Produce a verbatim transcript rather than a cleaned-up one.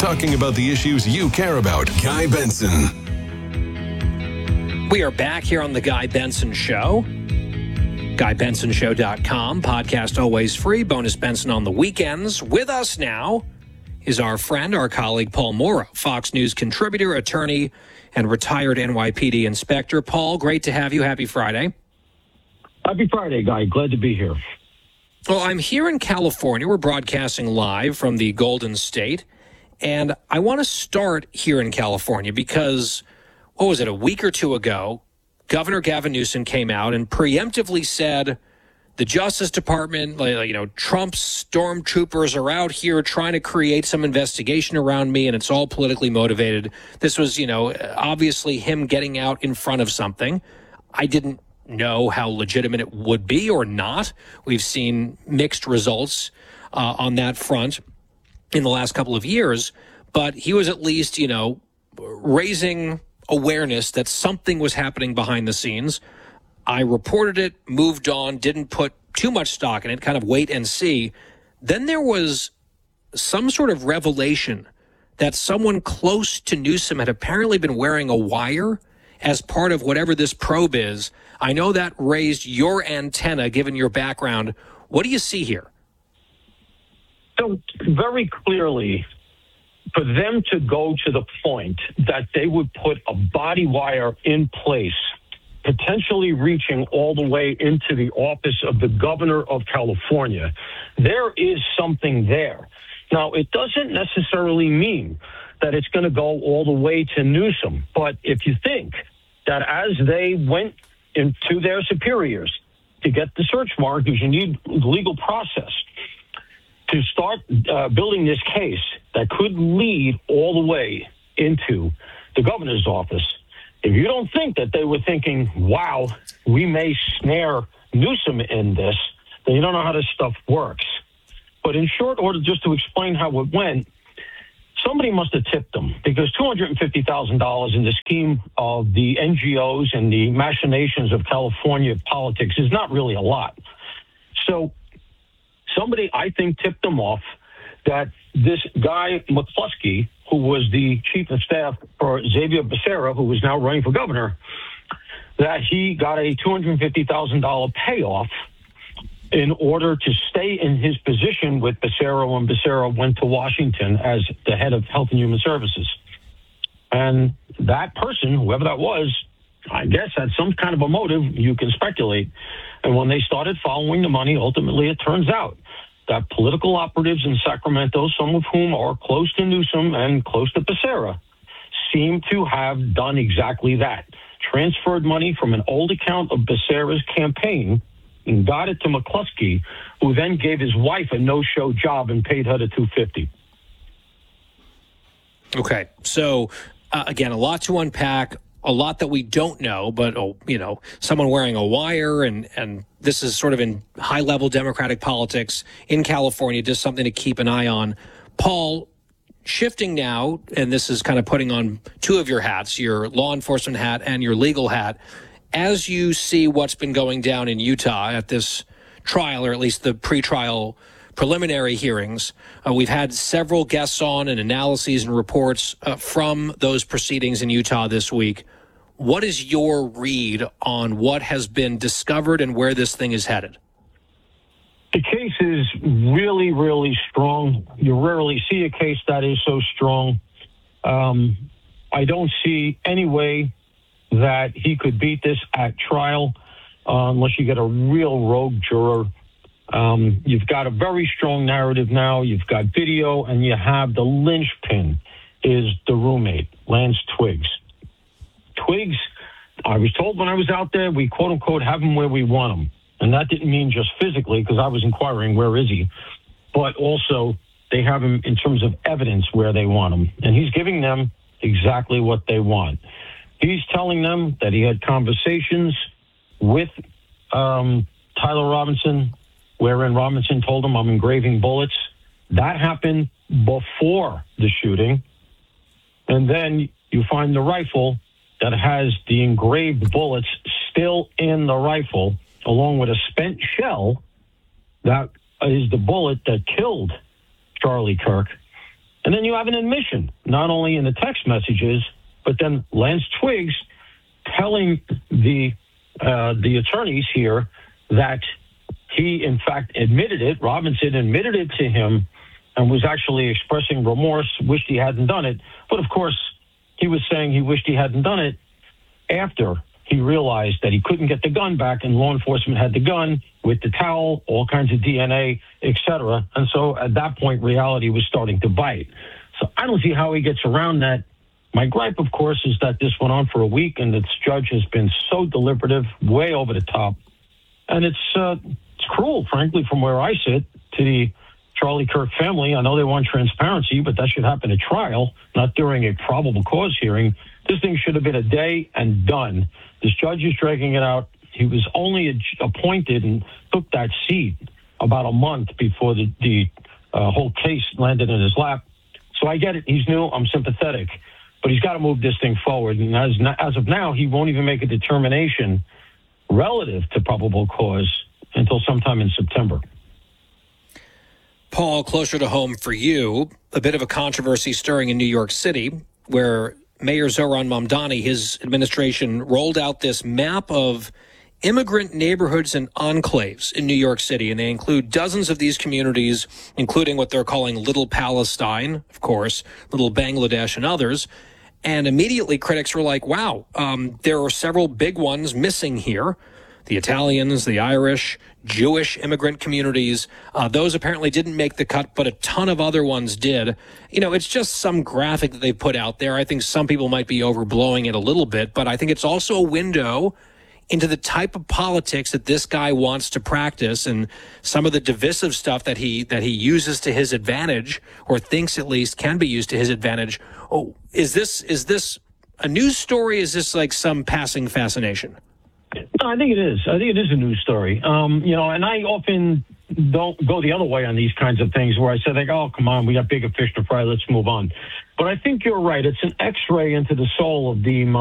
talking about the issues you care about. Guy Benson. We are back here on the Guy Benson Show. Guy Benson Show dot com. Podcast always free. Bonus Benson on the weekends. With us now is our friend, our colleague, Paul Mauro, Fox News contributor, attorney, and retired N Y P D inspector. Paul, great to have you. Happy Friday. Happy Friday, Guy. Glad to be here. Well, I'm here in California. We're broadcasting live from the Golden State. And I want to start here in California because, what was it, a week or two ago, Governor Gavin Newsom came out and preemptively said the Justice Department, you know, Trump's stormtroopers are out here trying to create some investigation around me, and it's all politically motivated. This was, you know, obviously him getting out in front of something. I didn't know how legitimate it would be or not. We've seen mixed results uh, on that front in the last couple of years, but he was at least, you know, raising awareness that something was happening behind the scenes. I reported it, moved on, didn't put too much stock in it, kind of wait and see. Then there was some sort of revelation that someone close to Newsom had apparently been wearing a wire as part of whatever this probe is. I know that raised your antenna, given your background. What do you see here? So very clearly, for them to go to the point that they would put a body wire in place, potentially reaching all the way into the office of the governor of California, there is something there. Now, it doesn't necessarily mean that it's going to go all the way to Newsom. But if you think that as they went into their superiors to get the search warrant, because you need legal process, to start uh, building this case that could lead all the way into the governor's office, if you don't think that they were thinking, wow, we may snare Newsom in this, then you don't know how this stuff works. But in short order, just to explain how it went, somebody must have tipped them, because two hundred fifty thousand dollars in the scheme of the N G Os and the machinations of California politics is not really a lot. So somebody, I think, tipped them off that this guy, McCluskey, who was the chief of staff for Xavier Becerra, who is now running for governor, that he got a two hundred fifty thousand dollars payoff in order to stay in his position with Becerra when Becerra went to Washington as the head of Health and Human Services. And that person, whoever that was, I guess had some kind of a motive, you can speculate. And when they started following the money, ultimately it turns out that political operatives in Sacramento, some of whom are close to Newsom and close to Becerra, seem to have done exactly that. Transferred money from an old account of Becerra's campaign and got it to McCluskey, who then gave his wife a no-show job and paid her the two hundred fifty dollars. Okay, so uh, again, a lot to unpack, a lot that we don't know, but, oh, you know, someone wearing a wire, and, and this is sort of in high-level Democratic politics in California, just something to keep an eye on. Paul, shifting now, and this is kind of putting on two of your hats, your law enforcement hat and your legal hat, as you see what's been going down in Utah at this trial, or at least the pretrial preliminary hearings, uh, we've had several guests on and analyses and reports uh, from those proceedings in Utah this week. What is your read on what has been discovered and where this thing is headed? The case is really, really strong. You rarely see a case that is so strong. Um, I don't see any way that he could beat this at trial uh, unless you get a real rogue juror. Um, you've got a very strong narrative now. You've got video, and you have the linchpin is the roommate, Lance Twiggs. Twiggs, I was told when I was out there, we quote-unquote have him where we want him. And that didn't mean just physically, because I was inquiring, where is he? But also, they have him in terms of evidence where they want him. And he's giving them exactly what they want. He's telling them that he had conversations with um, Tyler Robinson, wherein Robinson told him, I'm engraving bullets. That happened before the shooting. And then you find the rifle that has the engraved bullets still in the rifle, along with a spent shell that is the bullet that killed Charlie Kirk. And then you have an admission, not only in the text messages, but then Lance Twiggs telling the uh, the attorneys here that he, in fact, admitted it. Robinson admitted it to him and was actually expressing remorse, wished he hadn't done it. But, of course, he was saying he wished he hadn't done it after he realized that he couldn't get the gun back, and law enforcement had the gun with the towel, all kinds of D N A, et cetera. And so at that point, reality was starting to bite. So I don't see how he gets around that. My gripe, of course, is that this went on for a week, and this judge has been so deliberative, way over the top. And it's, uh, it's cruel, frankly, from where I sit, to the Charlie Kirk family. I know they want transparency, but that should happen at trial, not during a probable cause hearing. This thing should have been a day and done. This judge is dragging it out. He was only ad- appointed and took that seat about a month before the, the uh, whole case landed in his lap. So I get it. He's new. I'm sympathetic. But he's got to move this thing forward. And as, as of now, he won't even make a determination relative to probable cause until sometime in September. Paul, closer to home for you, a bit of a controversy stirring in New York City, where Mayor Zohran Mamdani, his administration, rolled out this map of immigrant neighborhoods and enclaves in New York City, and they include dozens of these communities, including what they're calling Little Palestine, of course, Little Bangladesh, and others. And immediately critics were like, wow, um, there are several big ones missing here. The Italians, the Irish, Jewish immigrant communities, uh, those apparently didn't make the cut, but a ton of other ones did. You know, it's just some graphic that they put out there. I think some people might be overblowing it a little bit, but I think it's also a window into the type of politics that this guy wants to practice, and some of the divisive stuff that he that he uses to his advantage, or thinks at least can be used to his advantage. Oh, is this is this a news story? Is this like some passing fascination? No, I think it is. I think it is a news story. Um, you know, and I often don't go the other way on these kinds of things where I say, like, oh, come on, we got bigger fish to fry, let's move on. But I think you're right. It's an X-ray into the soul of the